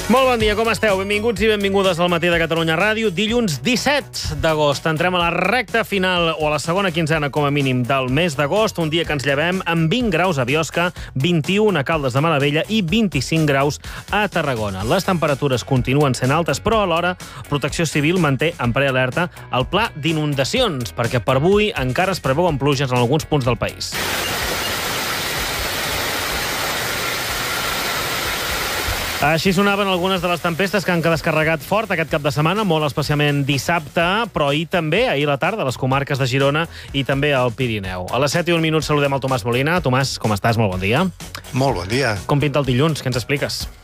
Molt bon dia, com esteu? Benvinguts i benvingudes al Matí de Catalunya Ràdio. Dilluns 17 d'agost. Entrem a la recta final, o a la segona quinzena, com a mínim, del mes d'agost. Un dia que ens llevem amb 20 graus a Biosca, 21 a Caldes de Malavella i 25 graus a Tarragona. Les temperatures continuen sent altes, però alhora Protecció Civil manté en prealerta el pla d'inundacions, perquè per avui encara es preveuen pluges en alguns punts del país. Així sonaven algunes de les tempestes que han descarregat fort aquest cap de setmana, molt especialment dissabte, però ahir també, ahir a la tarda, a les comarques de Girona i també al Pirineu. A les 7:01 saludem el Tomàs Molina. Tomàs, com estàs? Molt bon dia. Molt bon dia. Com pinta el dilluns? Què ens expliques?